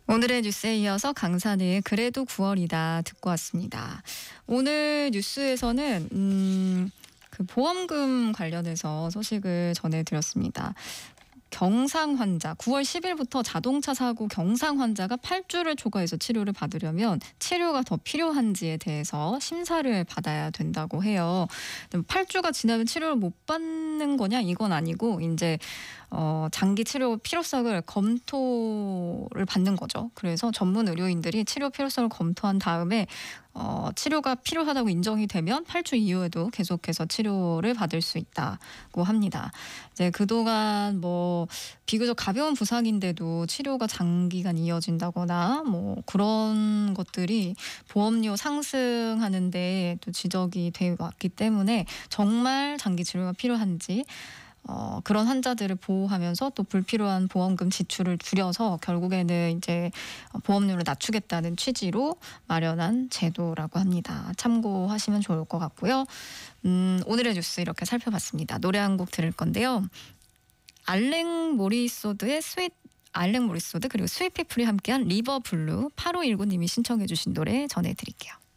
오늘의 뉴스에 이어서 강산의 그래도 9월이다 듣고 왔습니다. 오늘 뉴스에서는 그 보험금 관련해서 소식을 전해드렸습니다. 경상 환자 9월 10일부터 자동차 사고 경상 환자가 8주를 초과해서 치료를 받으려면 치료가 더 필요한지에 대해서 심사를 받아야 된다고 해요. 8주가 지나면 치료를 못 받는 거냐 이건 아니고 이제 장기 치료 필요성을 검토를 받는 거죠. 그래서 전문 의료인들이 치료 필요성을 검토한 다음에 치료가 필요하다고 인정이 되면 8주 이후에도 계속해서 치료를 받을 수 있다고 합니다. 이제 그동안 비교적 가벼운 부상인데도 치료가 장기간 이어진다거나 그런 것들이 보험료 상승하는데 또 지적이 돼 왔기 때문에 정말 장기 치료가 필요한지 그런 환자들을 보호하면서 또 불필요한 보험금 지출을 줄여서 결국에는 이제 보험료를 낮추겠다는 취지로 마련한 제도라고 합니다. 참고하시면 좋을 것 같고요. 오늘의 뉴스 이렇게 살펴봤습니다. 노래 한 곡 들을 건데요. 알렉 모리소드 그리고 스윗피플이 함께한 리버 블루 8519님이 신청해 주신 노래 전해드릴게요.